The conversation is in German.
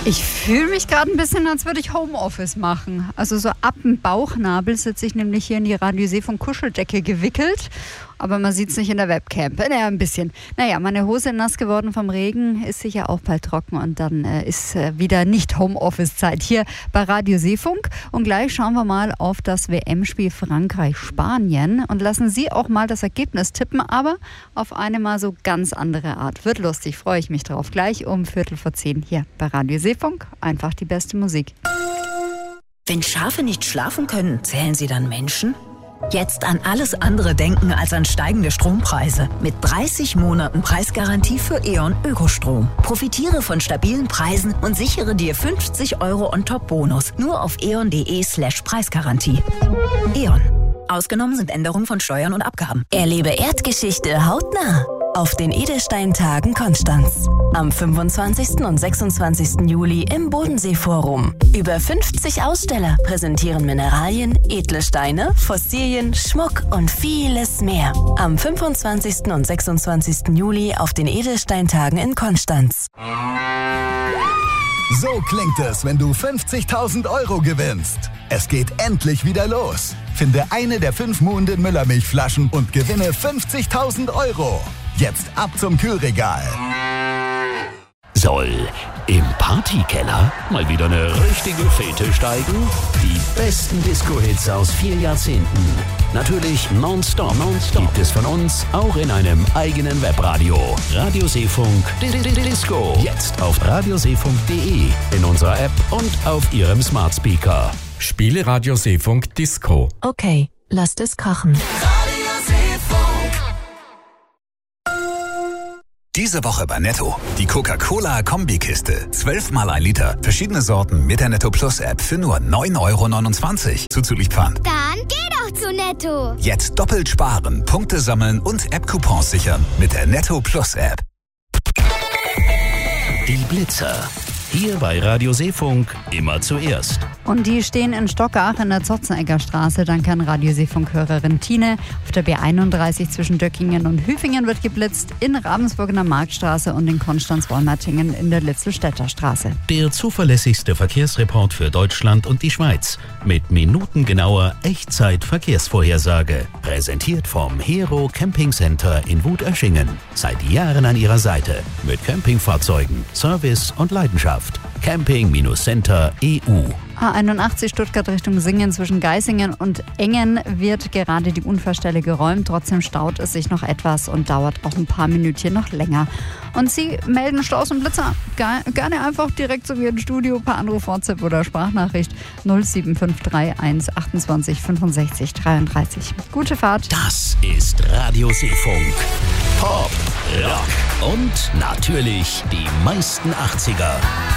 Ich fühle mich gerade ein bisschen, als würde ich Homeoffice machen. Also so ab dem Bauchnabel sitze ich nämlich hier in die Radio Seefunk Kuscheldecke gewickelt. Aber man sieht es nicht in der Webcam. Naja, ein bisschen. Naja, meine Hose nass geworden vom Regen, ist sicher auch bald trocken. Und dann ist wieder nicht Homeoffice-Zeit hier bei Radio Seefunk. Und gleich schauen wir mal auf das WM-Spiel Frankreich-Spanien und lassen Sie auch mal das Ergebnis tippen, aber auf eine mal so ganz andere Art. Wird lustig, freue ich mich drauf. Gleich um 9:45 hier bei Radio Seefunk. Einfach die beste Musik. Wenn Schafe nicht schlafen können, zählen sie dann Menschen? Jetzt an alles andere denken als an steigende Strompreise. Mit 30 Monaten Preisgarantie für E.ON Ökostrom. Profitiere von stabilen Preisen und sichere dir 50 € on top Bonus. Nur auf eon.de/Preisgarantie. E.ON. Ausgenommen sind Änderungen von Steuern und Abgaben. Erlebe Erdgeschichte hautnah auf den Edelsteintagen Konstanz. Am 25. und 26. Juli im Bodenseeforum. Über 50 Aussteller präsentieren Mineralien, edle Steine, Fossilien, Schmuck und vieles mehr. Am 25. und 26. Juli auf den Edelsteintagen in Konstanz. So klingt es, wenn du 50.000 € gewinnst. Es geht endlich wieder los. Finde eine der 5 Muhnden Müllermilchflaschen und gewinne 50.000 €. Jetzt ab zum Kühlregal. Soll im Partykeller mal wieder eine richtige Fete steigen? Die besten Disco-Hits aus 4 Jahrzehnten. Natürlich nonstop gibt es von uns auch in einem eigenen Webradio. Radio Seefunk Disco. Jetzt auf radioseefunk.de, in unserer App und auf Ihrem Smart Speaker. Spiele Radio Seefunk Disco. Okay, lasst es krachen. Diese Woche bei Netto. Die Coca-Cola Kombikiste. 12 mal 1 Liter. Verschiedene Sorten mit der Netto Plus App für nur 9,29 € zuzüglich Pfand. Dann geh doch zu Netto. Jetzt doppelt sparen, Punkte sammeln und App-Coupons sichern mit der Netto Plus App. Die Blitzer. Hier bei Radio Seefunk immer zuerst. Und die stehen in Stockach in der Zotzenegger Straße. Dank an Radio Seefunk-Hörerin Tine. Auf der B31 zwischen Döckingen und Hüfingen wird geblitzt. In Ravensburg in der Marktstraße und in Konstanz-Wolmertingen in der Litzelstädter Straße. Der zuverlässigste Verkehrsreport für Deutschland und die Schweiz. Mit minutengenauer Echtzeit-Verkehrsvorhersage. Präsentiert vom Hero Camping Center in Wutöschingen. Seit Jahren an Ihrer Seite. Mit Campingfahrzeugen, Service und Leidenschaft. Camping-Center EU. A81 Stuttgart Richtung Singen zwischen Geisingen und Engen wird gerade die Unfallstelle geräumt. Trotzdem staut es sich noch etwas und dauert auch ein paar Minütchen noch länger. Und Sie melden Staus und Blitzer gerne einfach direkt zu mir ins Studio per Anruf, WhatsApp oder Sprachnachricht 07531 28 65 33. Gute Fahrt. Das ist Radio Seefunk. Pop, Rock und natürlich die meisten 80er.